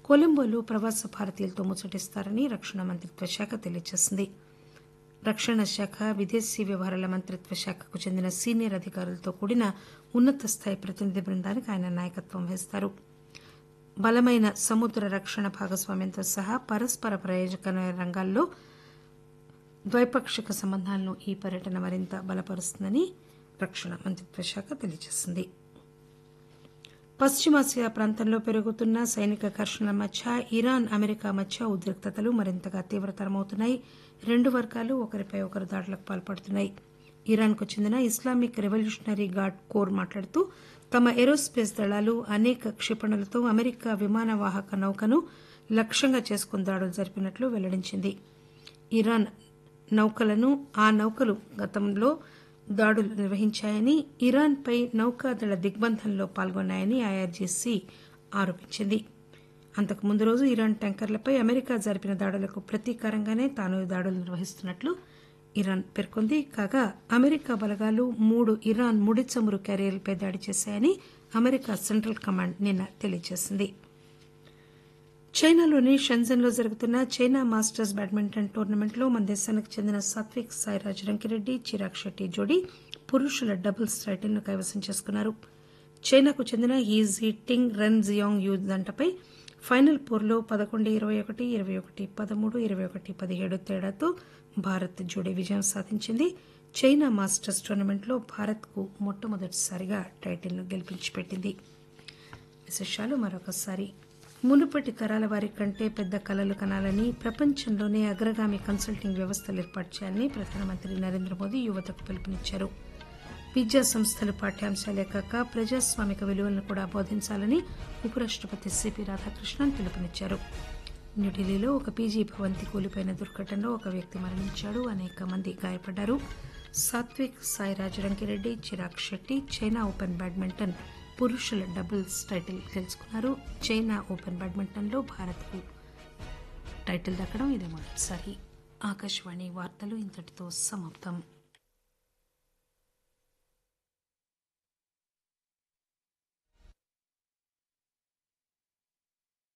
కొలంబోలో ప్రవాస భారతీయులతో ముచ్చటిస్తారని రక్షణ మంత్రిత్వ శాఖ తెలియజేసింది. రక్షణ శాఖ, విదేశీ వ్యవహారాల మంత్రిత్వ శాఖకు చెందిన సీనియర్ అధికారులతో కూడిన ఉన్నత స్థాయి ప్రతినిధి బృందానికి ఆయన నాయకత్వం వహిస్తారు. బలమైన సముద్ర రక్షణ భాగస్వామ్యంతో సహా పరస్పర ప్రయోజనకరమైన రంగాల్లో ద్వైపాక్షిక సంబంధాలను ఈ పర్యటన మరింత బలపరుస్తుందని రక్షణ మంత్రిత్వ శాఖ తెలియజేసింది. పశ్చిమాసియా ప్రాంతంలో పెరుగుతున్న సైనిక ఘర్షణల మధ్య ఇరాన్, అమెరికా మధ్య ఉద్రిక్తతలు మరింతగా తీవ్రతరమవుతున్నాయి. రెండు వర్గాలు ఒకరిపై ఒకరు దాడులకు పాల్పడుతున్నాయి. ఇరాన్కు చెందిన ఇస్లామిక్ రెవల్యూషనరీ గార్డ్ కోర్ మాట్లాడుతూ తమ ఏరోస్పేస్ దళాలు అనేక క్షిపణులతో అమెరికా విమాన వాహక నౌకను లక్ష్యంగా చేసుకుని దాడులు జరిపినట్లు వెల్లడించింది. ఇరాన్ నౌకలను ఆ నౌకలు గతంలో దాడులు నిర్వహించాయని, ఇరాన్పై నౌకాదళ దిగ్బంధంలో పాల్గొన్నాయని ఐఆర్జీసీ ఆరోపించింది. అంతకు ముందు రోజు ఇరాన్ ట్యాంకర్లపై అమెరికా జరిపిన దాడులకు ప్రతీకారంగానే తాను ఈ దాడులు నిర్వహిస్తున్నట్లు ఇరాన్ పేర్కొంది. కాగా అమెరికా బలగాలు 3 ఇరాన్ ముడి చమురు క్యారియర్లపై దాడి చేశాయని అమెరికా సెంట్రల్ కమాండ్ నిన్న తెలియజేసింది. చైనాలోని షెంజన్లో జరుగుతున్న చైనా మాస్టర్స్ బ్యాడ్మింటన్ టోర్నమెంట్లో మన దేశానికి చెందిన సాత్విక్ సాయిరాజ్ రంకిరెడ్డి, చిరాగ్ షెట్టి జోడీ పురుషుల డబుల్స్ టైటిల్ను కైవసం చేసుకున్నారు. చైనాకు చెందిన ఈజీ టింగ్ రెన్ జియాంగ్ యూ జంటపై ఫైనల్ పోర్లో 11-21, 21-13, 21-17 తేడాతో భారత్ జోడీ విజయం సాధించింది. చైనా మాస్టర్స్ టోర్నమెంట్లో భారత్కు మొట్టమొదటిసారిగా టైటిల్ను గెలిపించిపెట్టింది. విశేషాలు మరొకసారి. మునుపటి తరాల వారి కంటే పెద్ద కలలు కనాలని, ప్రపంచంలోనే అగ్రగామి కన్సల్టింగ్ వ్యవస్థలు ఏర్పాటు చేయాలని ప్రధానమంత్రి నరేంద్ర మోదీ యువతకు పిలుపునిచ్చారు. విద్యా సంస్థలు పాఠ్యాంశాలే కాక ప్రజాస్వామిక విలువలను కూడా బోధించాలని ఉపరాష్టపతి సిపి రాధాకృష్ణన్ పిలుపునిచ్చారు. న్యూఢిల్లీలో ఒక పీజీ భవంతి కూలిపోయిన దుర్ఘటనలో ఒక వ్యక్తి మరణించాడు, అనేక మంది గాయపడ్డారు. Satvik Sairaj Rankireddy, Chirag Shetty China open badminton పురుషుల డబుల్స్ టైటిల్ గెలుచుకున్నారు. చైనా ఓపెన్ బ్యాడ్మింటన్లో భారత్కు టైటిల్ దక్కడం ఇదే మొదటిసారి. ఆకాశవాణి వార్తలు ఇంతటితో సమాప్తం.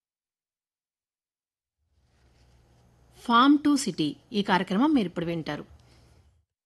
ఫామ్ టు సిటీ ఈ కార్యక్రమం మీరు ఇప్పుడు వింటారు.